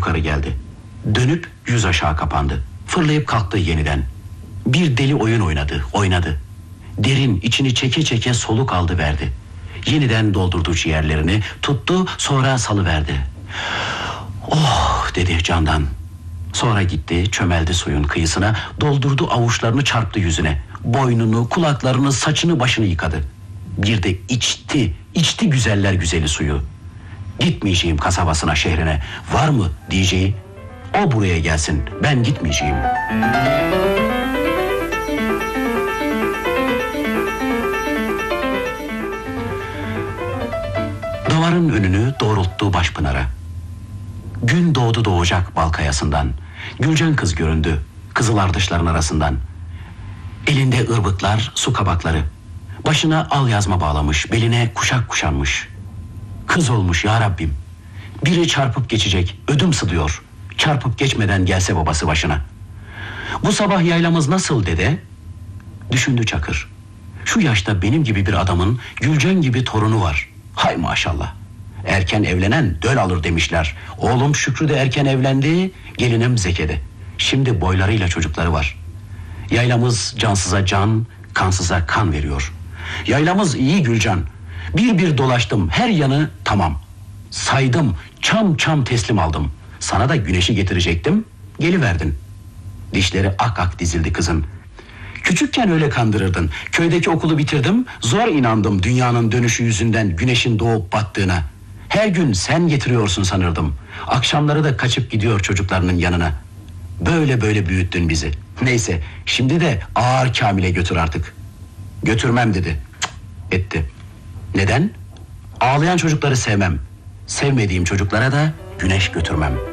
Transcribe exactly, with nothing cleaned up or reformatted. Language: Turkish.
yukarı geldi. Dönüp yüz aşağı kapandı. Fırlayıp kalktı yeniden. Bir deli oyun oynadı, oynadı. Derin içini çeke çeke soluk aldı verdi. Yeniden doldurdu ciğerlerini, tuttu, sonra salıverdi. Oh dedi candan. Sonra gitti, çömeldi suyun kıyısına, doldurdu avuçlarını, çarptı yüzüne. Boynunu, kulaklarını, saçını, başını yıkadı. Bir de içti, içti güzeller güzeli suyu. Gitmeyeceğim kasabasına, şehrine. Var mı diyeceği? O buraya gelsin, ben gitmeyeceğim. Davarın önünü doğrulttu Başpınar'a. Gün doğdu doğacak Balkayasından. Gülcan kız göründü kızıl ardışların arasından. Elinde ırbıklar, su kabakları. Başına al yazma bağlamış, beline kuşak kuşanmış. Kız olmuş ya Rabbim. Biri çarpıp geçecek, ödüm sıdıyor. Çarpıp geçmeden gelse babası başına. Bu sabah yaylamız nasıl dede? Düşündü Çakır. Şu yaşta benim gibi bir adamın Gülcan gibi torunu var. Hay maşallah. Erken evlenen döl alır demişler. Oğlum Şükrü de erken evlendi, gelinim Zeke'de. Şimdi boylarıyla çocukları var. Yaylamız cansıza can, kansıza kan veriyor. Yaylamız iyi Gülcan. Bir bir dolaştım, her yanı tamam. Saydım, çam çam teslim aldım. Sana da güneşi getirecektim, geliverdin. Dişleri ak ak dizildi kızın. Küçükken öyle kandırırdın. Köydeki okulu bitirdim, zor inandım dünyanın dönüşü yüzünden güneşin doğup battığına. Her gün sen getiriyorsun sanırdım. Akşamları da kaçıp gidiyor çocuklarının yanına. Böyle böyle büyüttün bizi. Neyse, şimdi de ağır Kamil'e götür artık. Götürmem dedi. Cık, etti. Neden? Ağlayan çocukları sevmem. Sevmediğim çocuklara da güneş götürmem.